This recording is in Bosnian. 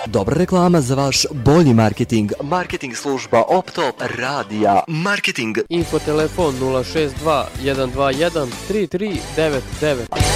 Dobra reklama za vaš bolji marketing. Marketing služba Optop Radija. Marketing. Info telefon 062 121 3399.